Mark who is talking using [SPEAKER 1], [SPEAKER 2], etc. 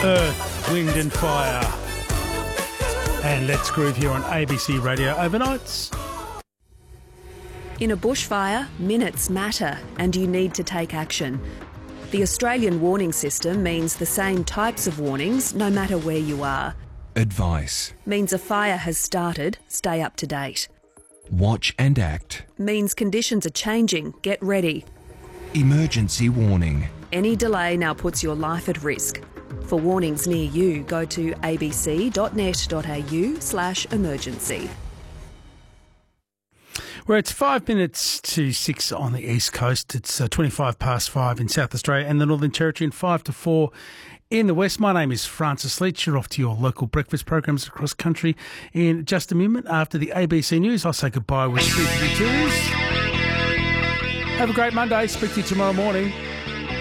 [SPEAKER 1] Earth, Wind and Fire. And Let's Groove here on ABC Radio Overnights.
[SPEAKER 2] In a bushfire, minutes matter and you need to take action. The Australian warning system means the same types of warnings no matter where you are.
[SPEAKER 3] Advice.
[SPEAKER 2] Means a fire has started, stay up to date.
[SPEAKER 3] Watch and act.
[SPEAKER 2] Means conditions are changing, get ready.
[SPEAKER 3] Emergency warning.
[SPEAKER 2] Any delay now puts your life at risk. For warnings near you, go to abc.net.au/emergency.
[SPEAKER 1] Well, it's 5 minutes to 6 on the East Coast. It's 25 past 5 in South Australia and the Northern Territory, and 5 to 4 in the West. My name is Francis Leach. You're off to your local breakfast programs across country in just a moment. After the ABC News, I'll say goodbye with Steve Utilities. Have a great Monday. Speak to you tomorrow morning.